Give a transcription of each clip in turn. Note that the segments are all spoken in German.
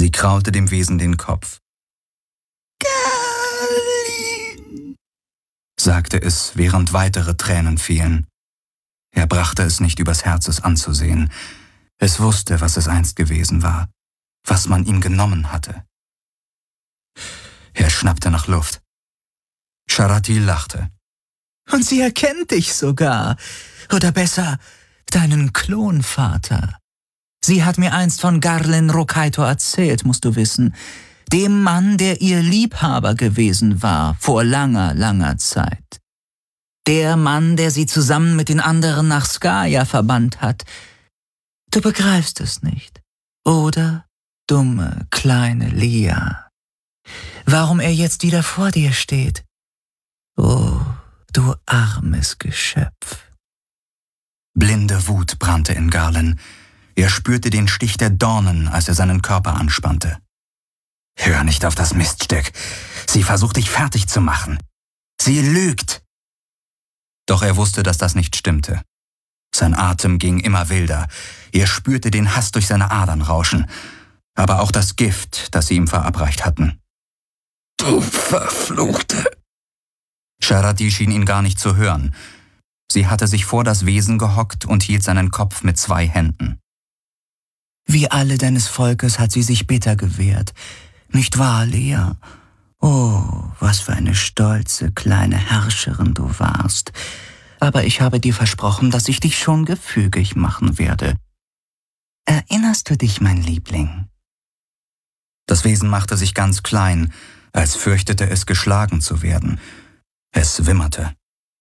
Sie kraulte dem Wesen den Kopf. Garlin, sagte es, während weitere Tränen fielen. Er brachte es nicht übers Herz, es anzusehen. Es wusste, was es einst gewesen war, was man ihm genommen hatte. Er schnappte nach Luft. Sharati lachte. Und sie erkennt dich sogar. Oder besser, deinen Klonvater. Sie hat mir einst von Garlin Rokaitor erzählt, musst du wissen. Dem Mann, der ihr Liebhaber gewesen war, vor langer, langer Zeit. Der Mann, der sie zusammen mit den anderen nach Skaya verbannt hat. Du begreifst es nicht, oder, dumme, kleine Lia? Warum er jetzt wieder vor dir steht? Oh, du armes Geschöpf. Blinde Wut brannte in Garlin. Er spürte den Stich der Dornen, als er seinen Körper anspannte. Hör nicht auf das Miststück. Sie versucht, dich fertig zu machen. Sie lügt. Doch er wusste, dass das nicht stimmte. Sein Atem ging immer wilder. Er spürte den Hass durch seine Adern rauschen. Aber auch das Gift, das sie ihm verabreicht hatten. Du Verfluchte! Sharati schien ihn gar nicht zu hören. Sie hatte sich vor das Wesen gehockt und hielt seinen Kopf mit 2 Händen. Wie alle deines Volkes hat sie sich bitter gewehrt. Nicht wahr, Lea? Oh, was für eine stolze, kleine Herrscherin du warst. Aber ich habe dir versprochen, dass ich dich schon gefügig machen werde. Erinnerst du dich, mein Liebling? Das Wesen machte sich ganz klein, als fürchtete es, geschlagen zu werden. Es wimmerte.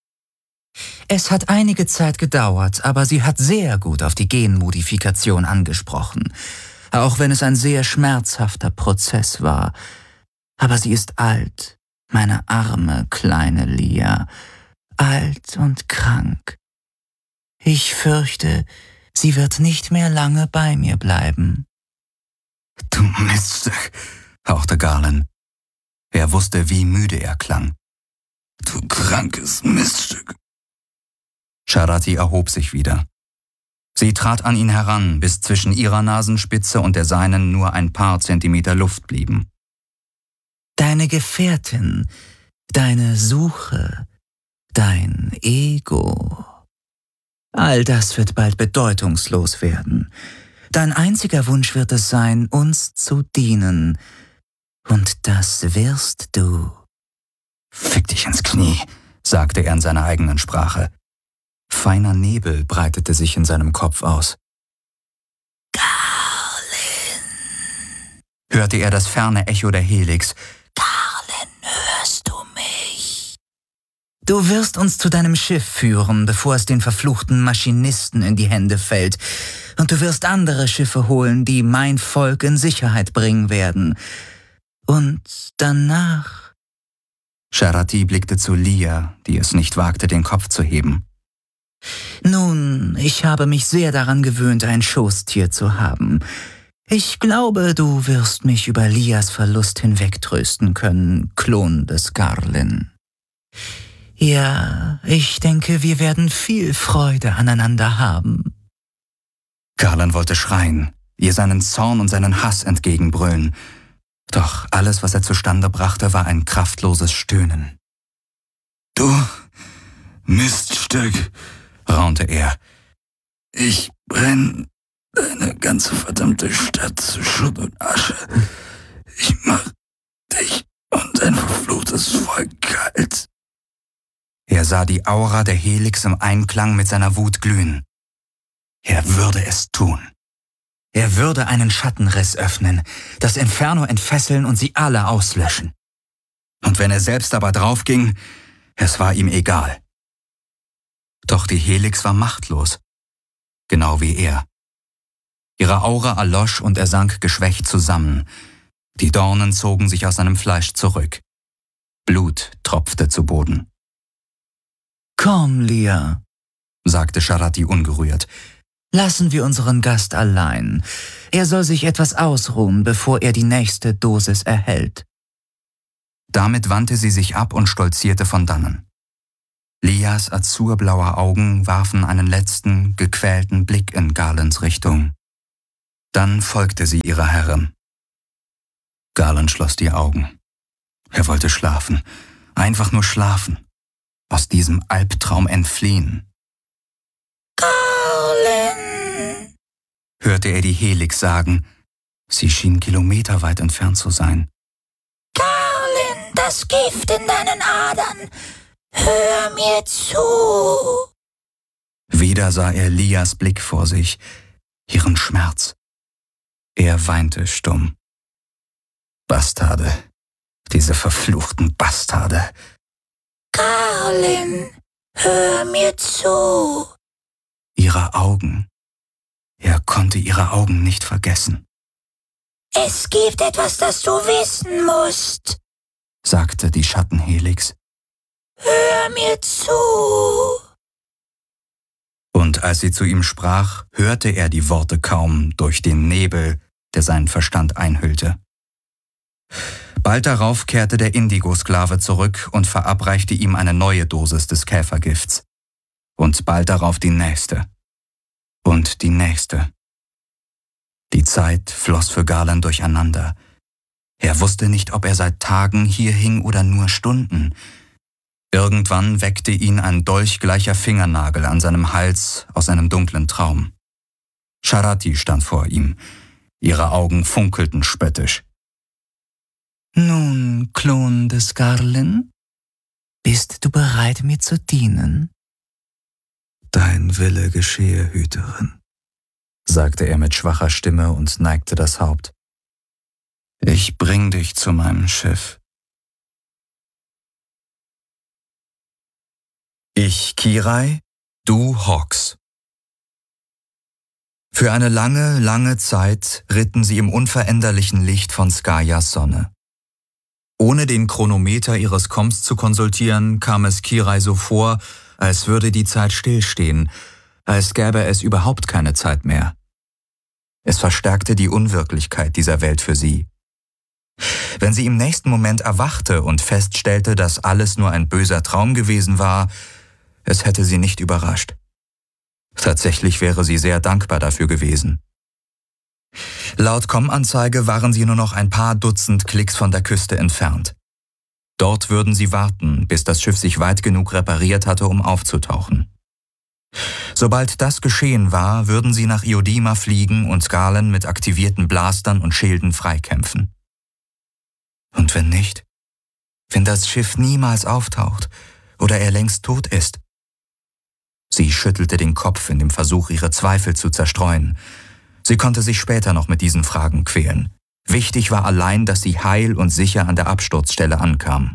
Es hat einige Zeit gedauert, aber sie hat sehr gut auf die Genmodifikation angesprochen, auch wenn es ein sehr schmerzhafter Prozess war. Aber sie ist alt, meine arme kleine Lia, alt und krank. Ich fürchte, sie wird nicht mehr lange bei mir bleiben. Du Miststück, hauchte Garlin. Er wusste, wie müde er klang. Du krankes Miststück. Sharati erhob sich wieder. Sie trat an ihn heran, bis zwischen ihrer Nasenspitze und der seinen nur ein paar Zentimeter Luft blieben. Deine Gefährtin, deine Suche, dein Ego. All das wird bald bedeutungslos werden. Dein einziger Wunsch wird es sein, uns zu dienen. Und das wirst du. Fick dich ins Knie, sagte er in seiner eigenen Sprache. Feiner Nebel breitete sich in seinem Kopf aus. Garlin, hörte er das ferne Echo der Helix. Garlin, hörst du mich? Du wirst uns zu deinem Schiff führen, bevor es den verfluchten Maschinisten in die Hände fällt. Und du wirst andere Schiffe holen, die mein Volk in Sicherheit bringen werden. Und danach... Sharati blickte zu Lia, die es nicht wagte, den Kopf zu heben. Nun, ich habe mich sehr daran gewöhnt, ein Schoßtier zu haben. Ich glaube, du wirst mich über Lias Verlust hinwegtrösten können, Klon des Garlin. Ja, ich denke, wir werden viel Freude aneinander haben. Garlin wollte schreien, ihr seinen Zorn und seinen Hass entgegenbrüllen. Doch alles, was er zustande brachte, war ein kraftloses Stöhnen. Du Miststück, raunte er. Ich brenn deine ganze verdammte Stadt zu Schutt und Asche. Ich mach dich und dein verfluchtes Volk kalt. Er sah die Aura der Helix im Einklang mit seiner Wut glühen. Er würde es tun. Er würde einen Schattenriss öffnen, das Inferno entfesseln und sie alle auslöschen. Und wenn er selbst aber draufging, es war ihm egal. Doch die Helix war machtlos, genau wie er. Ihre Aura erlosch und er sank geschwächt zusammen. Die Dornen zogen sich aus seinem Fleisch zurück. Blut tropfte zu Boden. Komm, Lia, sagte Sharati ungerührt. Lassen wir unseren Gast allein. Er soll sich etwas ausruhen, bevor er die nächste Dosis erhält. Damit wandte sie sich ab und stolzierte von dannen. Lias azurblaue Augen warfen einen letzten, gequälten Blick in Garlins Richtung. Dann folgte sie ihrer Herrin. Garland schloss die Augen. Er wollte schlafen, einfach nur schlafen, aus diesem Albtraum entfliehen. Garland, hörte er die Helix sagen. Sie schien kilometerweit entfernt zu sein. Garland, das Gift in deinen Adern. Hör mir zu. Wieder sah er Lias Blick vor sich, ihren Schmerz. Er weinte stumm. Bastarde, diese verfluchten Bastarde. Garland, hör mir zu. Ihre Augen. Er konnte ihre Augen nicht vergessen. Es gibt etwas, das du wissen musst, sagte die Schattenhelix. Hör mir zu. Und als sie zu ihm sprach, hörte er die Worte kaum durch den Nebel, der seinen Verstand einhüllte. Bald darauf kehrte der Indigo-Sklave zurück und verabreichte ihm eine neue Dosis des Käfergifts. Und bald darauf die nächste. Und die nächste. Die Zeit floss für Garland durcheinander. Er wusste nicht, ob er seit Tagen hier hing oder nur Stunden. Irgendwann weckte ihn ein dolchgleicher Fingernagel an seinem Hals aus einem dunklen Traum. Sharati stand vor ihm. Ihre Augen funkelten spöttisch. Nun, Klon des Garland, bist du bereit, mir zu dienen? Dein Wille geschehe, Hüterin, sagte er mit schwacher Stimme und neigte das Haupt. Ich bring dich zu meinem Schiff. Ich Kirai, du Hawks. Für eine lange, lange Zeit ritten sie im unveränderlichen Licht von Skayas Sonne. Ohne den Chronometer ihres Komms zu konsultieren, kam es Kirai so vor, als würde die Zeit stillstehen, als gäbe es überhaupt keine Zeit mehr. Es verstärkte die Unwirklichkeit dieser Welt für sie. Wenn sie im nächsten Moment erwachte und feststellte, dass alles nur ein böser Traum gewesen war, es hätte sie nicht überrascht. Tatsächlich wäre sie sehr dankbar dafür gewesen. Laut Com-Anzeige waren sie nur noch ein paar Dutzend Klicks von der Küste entfernt. Dort würden sie warten, bis das Schiff sich weit genug repariert hatte, um aufzutauchen. Sobald das geschehen war, würden sie nach Iodima fliegen und Garland mit aktivierten Blastern und Schilden freikämpfen. Und wenn nicht? Wenn das Schiff niemals auftaucht oder er längst tot ist? Sie schüttelte den Kopf in dem Versuch, ihre Zweifel zu zerstreuen. Sie konnte sich später noch mit diesen Fragen quälen. Wichtig war allein, dass sie heil und sicher an der Absturzstelle ankam.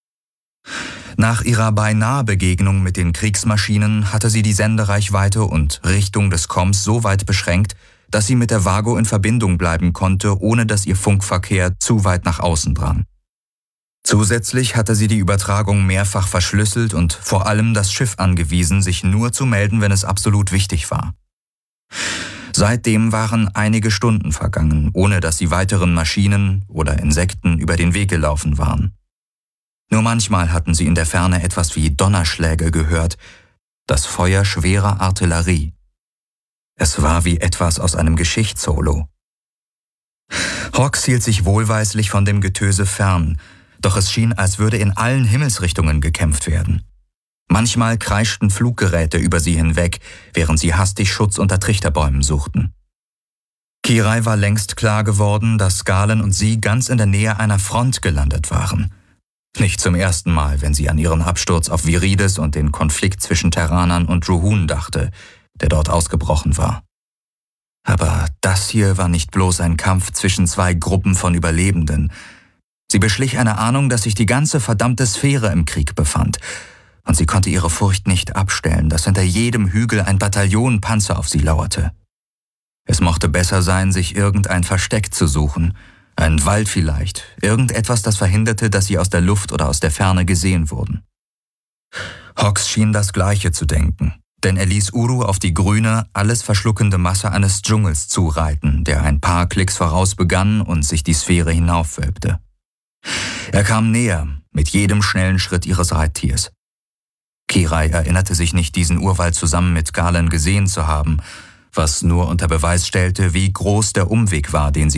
Nach ihrer beinahe Begegnung mit den Kriegsmaschinen hatte sie die Sendereichweite und Richtung des Komms so weit beschränkt, dass sie mit der Vago in Verbindung bleiben konnte, ohne dass ihr Funkverkehr zu weit nach außen drang. Zusätzlich hatte sie die Übertragung mehrfach verschlüsselt und vor allem das Schiff angewiesen, sich nur zu melden, wenn es absolut wichtig war. Seitdem waren einige Stunden vergangen, ohne dass sie weiteren Maschinen oder Insekten über den Weg gelaufen waren. Nur manchmal hatten sie in der Ferne etwas wie Donnerschläge gehört, das Feuer schwerer Artillerie. Es war wie etwas aus einem Geschichtssolo. Hawks hielt sich wohlweislich von dem Getöse fern, doch es schien, als würde in allen Himmelsrichtungen gekämpft werden. Manchmal kreischten Fluggeräte über sie hinweg, während sie hastig Schutz unter Trichterbäumen suchten. Kirai war längst klar geworden, dass Garland und sie ganz in der Nähe einer Front gelandet waren. Nicht zum ersten Mal, wenn sie an ihren Absturz auf Virides und den Konflikt zwischen Terranern und Druhun dachte, der dort ausgebrochen war. Aber das hier war nicht bloß ein Kampf zwischen zwei Gruppen von Überlebenden. Sie beschlich eine Ahnung, dass sich die ganze verdammte Sphäre im Krieg befand. Und sie konnte ihre Furcht nicht abstellen, dass hinter jedem Hügel ein Bataillon Panzer auf sie lauerte. Es mochte besser sein, sich irgendein Versteck zu suchen, ein Wald vielleicht, irgendetwas, das verhinderte, dass sie aus der Luft oder aus der Ferne gesehen wurden. Hawks schien das Gleiche zu denken, denn er ließ Uru auf die grüne, alles verschluckende Masse eines Dschungels zureiten, der ein paar Klicks voraus begann und sich die Sphäre hinaufwölbte. Er kam näher, mit jedem schnellen Schritt ihres Reittiers. Kirai erinnerte sich nicht, diesen Urwald zusammen mit Garland gesehen zu haben, was nur unter Beweis stellte, wie groß der Umweg war, den sie